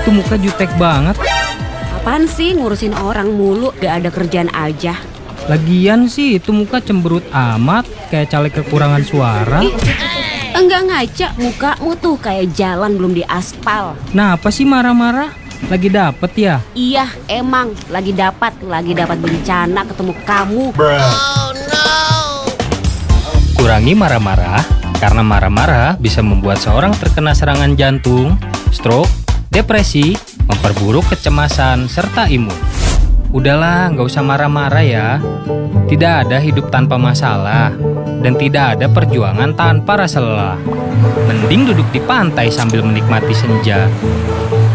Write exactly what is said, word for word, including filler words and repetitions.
Tuh muka jutek banget. Apaan sih ngurusin orang mulu, gak ada kerjaan aja. Lagian sih itu muka cemberut amat, kayak caleg kekurangan suara. Ih, enggak ngaca, mukamu tuh kayak jalan belum diaspal. Nah apa sih marah-marah? Lagi dapet ya? Iya, emang lagi dapat, lagi dapat bencana ketemu kamu. Oh no. Kurangi marah-marah, karena marah-marah bisa membuat seorang terkena serangan jantung, stroke, depresi, memperburuk kecemasan, serta imun. Udahlah, nggak usah marah-marah ya. Tidak ada hidup tanpa masalah, dan tidak ada perjuangan tanpa rasa lelah. Mending duduk di pantai sambil menikmati senja.